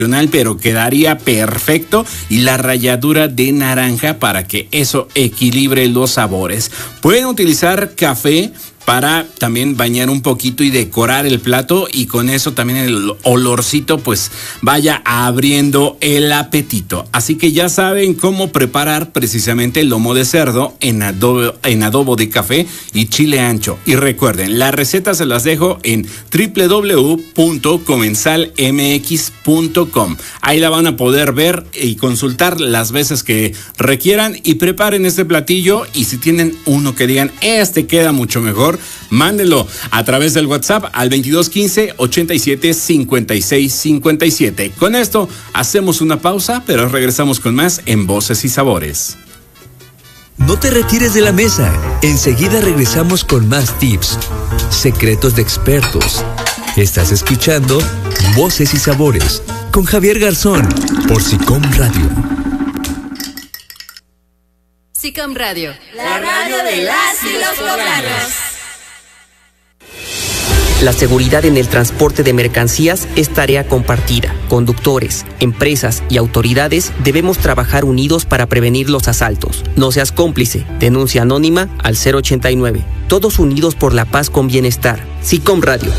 pero quedaría perfecto, y la ralladura de naranja para que eso equilibre los sabores. Pueden utilizar café para también bañar un poquito y decorar el plato, y con eso también el olorcito pues vaya abriendo el apetito. Así que ya saben cómo preparar precisamente el lomo de cerdo en adobo de café y chile ancho. Y recuerden, las recetas se las dejo en www.comensalmx.com. Ahí la van a poder ver y consultar las veces que requieran, y preparen este platillo. Y si tienen uno que digan, este queda mucho mejor, mándelo a través del WhatsApp al 2215 87 56 57. Con esto hacemos una pausa, pero regresamos con más en Voces y Sabores. No te retires de la mesa. Enseguida regresamos con más tips, secretos de expertos. Estás escuchando Voces y Sabores con Javier Garzón por SICOM Radio. SICOM Radio, la radio de las y los poblanos. La seguridad en el transporte de mercancías es tarea compartida. Conductores, empresas y autoridades debemos trabajar unidos para prevenir los asaltos. No seas cómplice. Denuncia anónima al 089. Todos unidos por la paz con bienestar. SICOM Radio.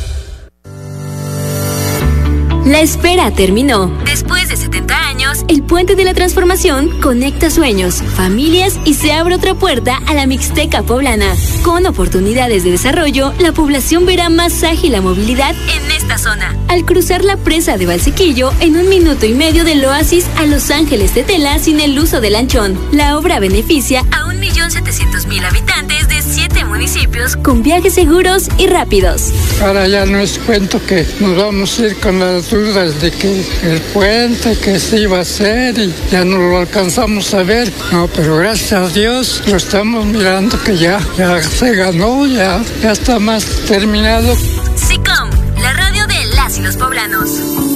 La espera terminó. Después de 70 años, el Puente de la Transformación conecta sueños, familias y se abre otra puerta a la Mixteca poblana. Con oportunidades de desarrollo, la población verá más ágil la movilidad en esta zona. Al cruzar la presa de Valsequillo en 1 minuto y medio del Oasis a Los Ángeles de Tela sin el uso del lanchón. La obra beneficia a 1.700.000 habitantes de 7 municipios con viajes seguros y rápidos. Ahora ya no es cuento que nos vamos a ir con las dudas de que el puente que se iba a hacer y ya no lo alcanzamos a ver. No, pero gracias a Dios lo estamos mirando que ya se ganó, ya está más terminado. SICOM, la radio de las y los poblanos.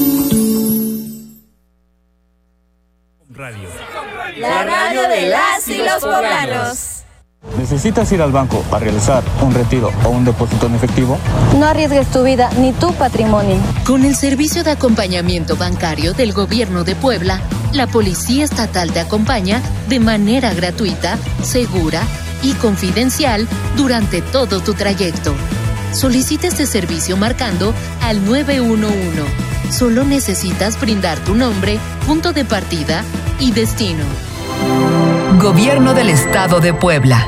Radio. La radio de las y los poblanos. ¿Necesitas ir al banco a realizar un retiro o un depósito en efectivo? No arriesgues tu vida ni tu patrimonio. Con el servicio de acompañamiento bancario del Gobierno de Puebla, la Policía Estatal te acompaña de manera gratuita, segura y confidencial durante todo tu trayecto. Solicita este servicio marcando al 911. Solo necesitas brindar tu nombre, punto de partida y destino. Gobierno del Estado de Puebla.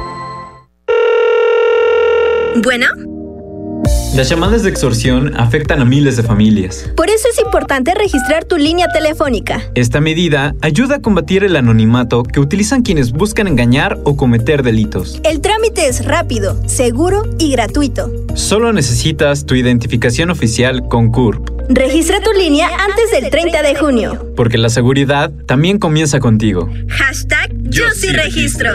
Bueno. Las llamadas de extorsión afectan a miles de familias. Por eso es importante registrar tu línea telefónica. Esta medida ayuda a combatir el anonimato que utilizan quienes buscan engañar o cometer delitos. El trámite es rápido, seguro y gratuito. Solo necesitas tu identificación oficial con CURP. Registra tu línea antes del 30 de junio. Porque la seguridad también comienza contigo. #Yo sí registro.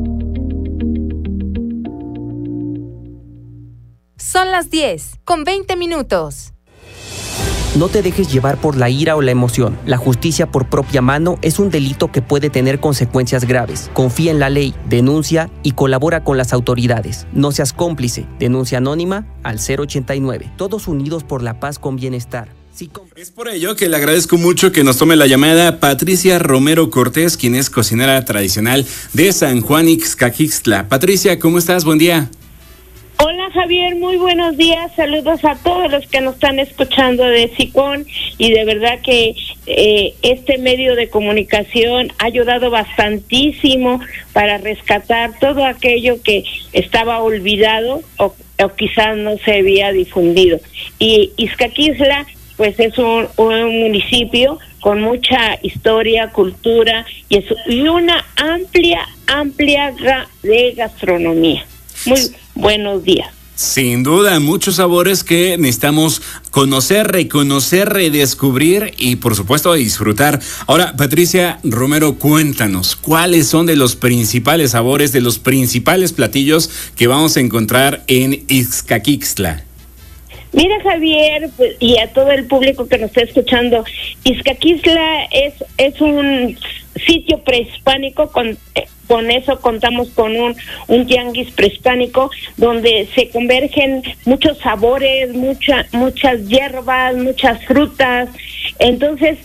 Son las 10:20. No te dejes llevar por la ira o la emoción. La justicia por propia mano es un delito que puede tener consecuencias graves. Confía en la ley, denuncia y colabora con las autoridades. No seas cómplice. Denuncia anónima al 089. Todos unidos por la paz con bienestar. Es por ello que le agradezco mucho que nos tome la llamada Patricia Romero Cortés, quien es cocinera tradicional de San Juan Ixcaquixtla. Patricia, ¿cómo estás? Buen día. Hola Javier, muy buenos días, saludos a todos los que nos están escuchando de SICOM, y de verdad que este medio de comunicación ha ayudado bastantísimo para rescatar todo aquello que estaba olvidado o quizás no se había difundido. Y Ixcaquixtla pues es un municipio con mucha historia, cultura y una amplia de gastronomía. Muy buenos días. Sin duda, muchos sabores que necesitamos conocer, reconocer, redescubrir y por supuesto disfrutar. Ahora, Patricia Romero, cuéntanos, ¿cuáles son de los principales sabores, de los principales platillos que vamos a encontrar en Ixcaquixtla? Mira Javier, pues, y a todo el público que nos está escuchando, Ixcaquixtla es un sitio prehispánico con eso contamos con un tianguis prehispánico donde se convergen muchos sabores, muchas hierbas, muchas frutas. Entonces